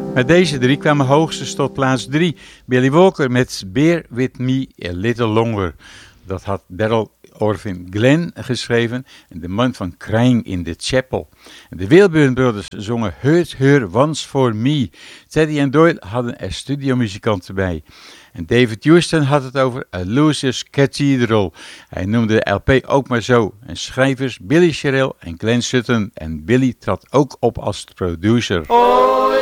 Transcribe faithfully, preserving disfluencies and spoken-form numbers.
Met deze drie kwamen hoogstens tot plaats drie. Billy Walker met Bear With Me A Little Longer. Dat had Daryl Orvin Glenn geschreven en de man van Crying in the Chapel. De Wilburn Brothers zongen Hurt Her Once For Me. Teddy en Doyle hadden er studiomuzikanten bij. En David Houston had het over A Loser's Cathedral. Hij noemde de L P ook maar zo. En schrijvers Billy Sherrill en Glenn Sutton. En Billy trad ook op als producer. Oh.